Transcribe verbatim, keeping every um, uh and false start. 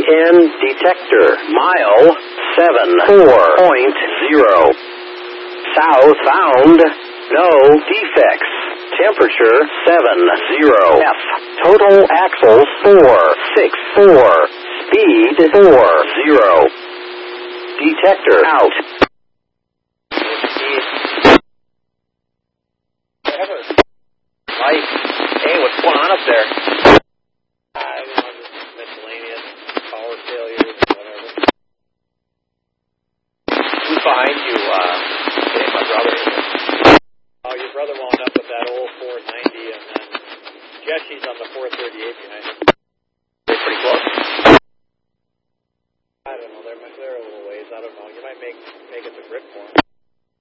N detector. Mile seven four point zero. South bound. No defects. Temperature seven zero. F. Total axles four six four. Speed four zero. Detector out. Whatever. Light. Hey, what's going on up there? I don't know, just miscellaneous power failures or whatever. Who's behind you, uh, Dave, my brother? Oh, your brother wound up with that old four ninety, and then Jesse's on the four thirty-eight behind him. They're pretty close. I don't know, they're, they're a little ways, I don't know. You might make, make it to grip for him.